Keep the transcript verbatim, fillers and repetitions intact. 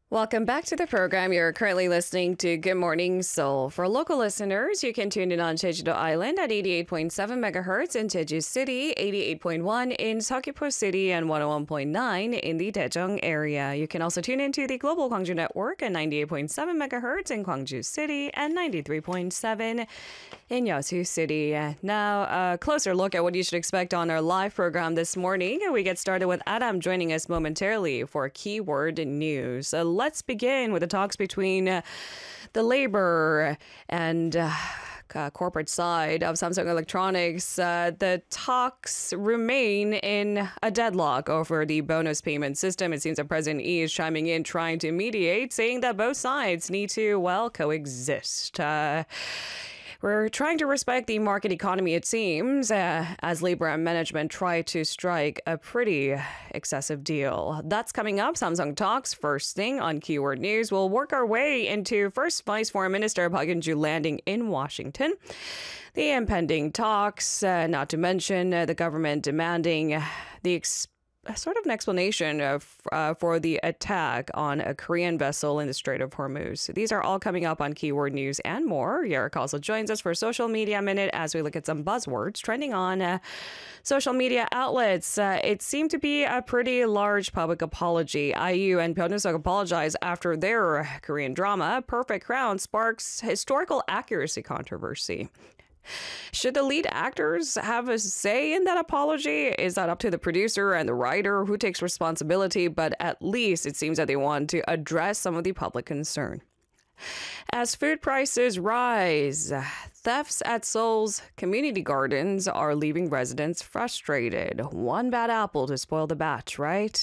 Welcome back to the program. You're currently listening to Good Morning Seoul. For local listeners, you can tune in on Jeju-do Island at eighty-eight point seven megahertz in Jeju City, eighty-eight point one in Seogwipo City, and one oh one point nine in the Daejeong area. You can also tune into the Global Gwangju Network at ninety-eight point seven megahertz in Gwangju City and ninety-three point seven in Yeosu City. Now, a closer look at what you should expect on our live program this morning. We get started with Adam joining us momentarily for keyword news. Uh, let's begin with the talks between uh, the labor and uh, uh, corporate side of Samsung Electronics. Uh, the talks remain in a deadlock over the bonus payment system. It seems that President Lee is chiming in, trying to mediate, saying that both sides need to, well, coexist. Uh, We're trying to respect the market economy, it seems, uh, as labor and management try to strike a pretty excessive deal. That's coming up. Samsung talks first thing on Keyword News. We'll work our way into first Vice Foreign Minister Park Eun-joo landing in Washington. The impending talks, uh, not to mention uh, the government demanding the ex- sort of an explanation of, uh, for the attack on a Korean vessel in the Strait of Hormuz. These are all coming up on Keyword News and more. Yerrick also joins us for Social Media Minute as we look at some buzzwords trending on uh, social media outlets. Uh, it seemed to be a pretty large public apology. I U and Pyeonwoo apologize after their Korean drama, Perfect Crown, sparks historical accuracy controversy. Should the lead actors have a say in that apology? Is that up to the producer and the writer? Who takes responsibility? But at least it seems that they want to address some of the public concern. As food prices rise, thefts at Seoul's community gardens are leaving residents frustrated. One bad apple to spoil the batch, right?